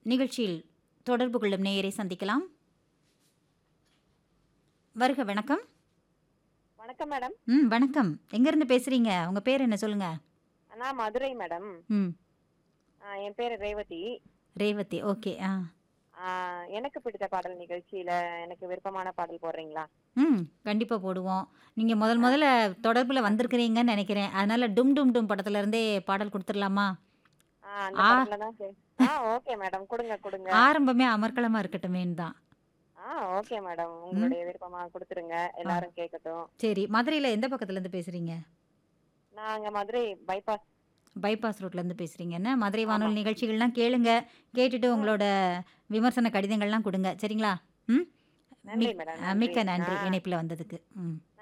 நிகழ்ச்சியில் தொடர்பு கொள்ளும் நேயரை சந்திக்கலாம். வருக வணக்கம். வணக்கம் மேடம். வணக்கம். எங்கேருந்து பேசுறீங்க? உங்க பேர் என்ன சொல்லுங்க? நான் மதுரை மேடம். ம். என் பேரு ரேவதி. ரேவதி. ஓகே. ஆ, எனக்கு பிடித்த பாடல் நிகழ்ச்சியில எனக்கு விருப்பமான பாடல் போடுறீங்களா? கண்டிப்பா போடுவோம். நீங்க முதல் ஆ, முதல்ல தொடர்புல வந்திருக்கிறீங்கன்னு நெனைக்கிறேன். அதனால டும் டும் டும் படத்துல இருந்தே பாடல் குடுத்துறலாமா? அந்த ஆ படத்துல தான் ஓகே மேடம். குடுங்க குடுங்க. ஆரம்பமே அமர்க்களமா இருக்கட்டுமேன்னு தான். ஆ, ஓகே மேடம். ம். உங்களுடைய விருப்பமா குடுத்துருங்க. ஆ எல்லாரும் கேட்கட்டும். சரி. மதுரையில எந்த பக்கத்துலேருந்து பேசுறீங்க? நாங்க மதுரை பைபாஸ். பைபாஸ் ரோட்லேருந்து பேசுறீங்கன்னா, மதுரை ஆமா. வானொலி நிகழ்ச்சிகள்லாம் கேளுங்க. கேட்டுட்டு ம். உங்களோட விமர்சன கடிதங்கள்லாம் குடுங்க. சரிங்களா? ம். நன்றி மிக் மேடம். மிக்க நன்றி. நன்றி இணைப்பில வந்ததுக்கு. ம்.